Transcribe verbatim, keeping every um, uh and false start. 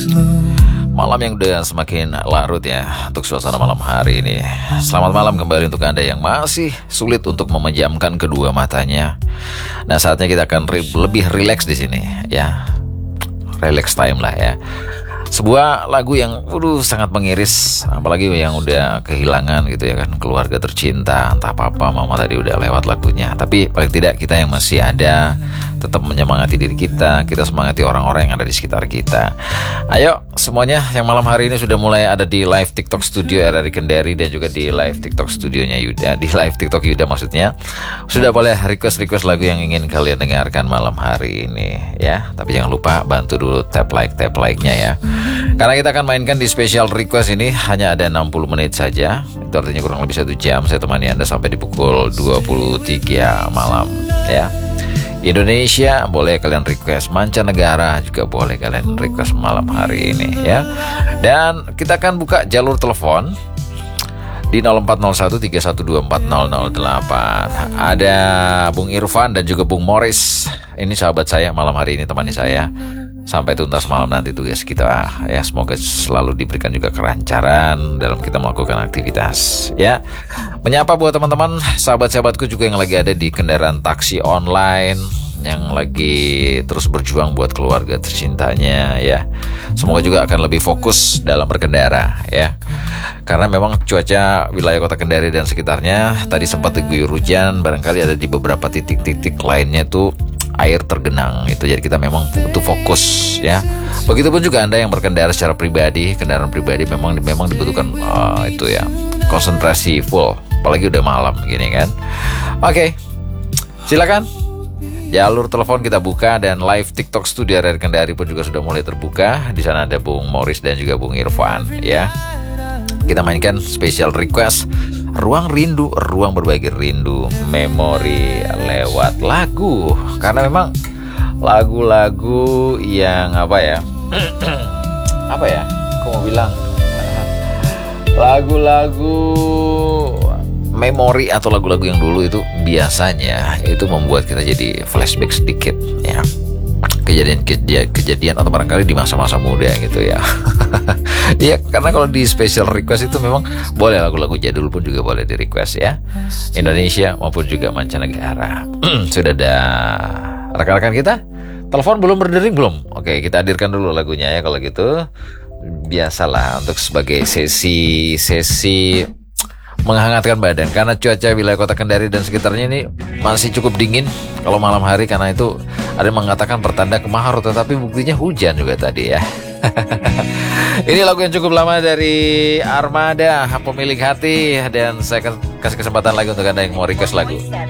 Malam yang udah semakin larut ya untuk suasana malam hari ini. Selamat malam kembali untuk Anda yang masih sulit untuk memejamkan kedua matanya. Nah, saatnya kita akan re lebih rileks di sini ya. Relax time lah ya. Sebuah lagu yang waduh sangat mengiris, apalagi yang udah kehilangan gitu ya kan, keluarga tercinta, entah papa mama tadi udah lewat lagunya. Tapi paling tidak kita yang masih ada tetap menyemangati diri kita, kita semangati orang-orang yang ada di sekitar kita. Ayo semuanya yang malam hari ini sudah mulai ada di live TikTok studio R R I Kendari dan juga di live TikTok studionya Yuda, di live TikTok Yuda maksudnya. Sudah boleh request-request lagu yang ingin kalian dengarkan malam hari ini ya. Tapi jangan lupa bantu dulu tap like tap like-nya ya. Karena kita akan mainkan di special request ini hanya ada enam puluh menit saja. Itu artinya kurang lebih satu jam saya temani Anda sampai di pukul dua puluh tiga malam ya. Indonesia boleh kalian request, mancanegara juga boleh kalian request malam hari ini ya. Dan kita akan buka jalur telepon di nol empat nol satu tiga satu dua empat nol nol delapan. Ada Bung Irfan dan juga Bung Morris. Ini sahabat saya malam hari ini, temani saya sampai tuntas malam nanti tugas kita ya. Semoga selalu diberikan juga kelancaran dalam kita melakukan aktivitas ya. Menyapa buat teman-teman sahabat-sahabatku juga yang lagi ada di kendaraan taksi online, yang lagi terus berjuang buat keluarga tercintanya ya. Semoga juga akan lebih fokus dalam berkendara ya. Karena memang cuaca wilayah Kota Kendari dan sekitarnya tadi sempat diguyur hujan, barangkali ada di beberapa titik-titik lainnya tuh air tergenang itu. Jadi kita memang butuh fokus ya. Begitupun juga Anda yang berkendara secara pribadi, kendaraan pribadi memang memang dibutuhkan uh, itu ya, konsentrasi full, apalagi udah malam gini kan. Oke, silakan jalur telepon kita buka dan live TikTok studio R R I Kendari pun juga sudah mulai terbuka. Di sana ada Bung Morris dan juga Bung Irfan ya. Kita mainkan special request Ruang Rindu, ruang berbagi rindu, memori lewat lagu. Karena memang lagu-lagu yang apa ya apa ya aku mau bilang lagu-lagu memori atau lagu-lagu yang dulu itu biasanya itu membuat kita jadi flashback sedikit ya, kejadian-kejadian atau barangkali di masa-masa muda gitu ya. Iya, karena kalau di special request itu memang boleh lagu-lagu jadul pun juga boleh di request ya, Indonesia maupun juga mancanegara. Sudah ada rekan-rekan kita? Telepon belum berdering belum? Oke, kita hadirkan dulu lagunya ya kalau gitu. Biasalah untuk sebagai sesi sesi menghangatkan badan, karena cuaca wilayah Kota Kendari dan sekitarnya ini masih cukup dingin kalau malam hari, karena itu ada yang mengatakan pertanda kemarau, tetapi buktinya hujan juga tadi ya. Ini lagu yang cukup lama dari Armada, Pemilik Hati, dan saya kasih kesempatan lagi untuk Anda yang mau request lagu.